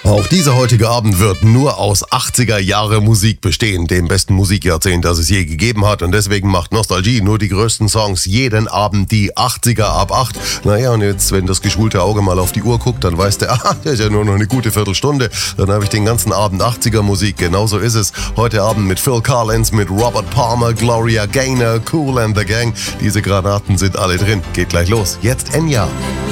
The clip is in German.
Auch dieser heutige Abend wird nur aus 80er Jahre Musik bestehen, dem besten Musikjahrzehnt, das es je gegeben hat. Und deswegen macht Nostalgie nur die größten Songs jeden Abend die 80er ab 8. Naja, und jetzt, wenn das geschulte Auge mal auf die Uhr guckt, dann weiß der, das ist ja nur noch eine gute Viertelstunde. Dann habe ich den ganzen Abend 80er Musik. Genauso ist es. Heute Abend mit Phil Collins, mit Robert Palmer, Gloria Gaynor, Kool and the Gang. Diese Granaten sind alle drin. Geht gleich los. Jetzt Enya.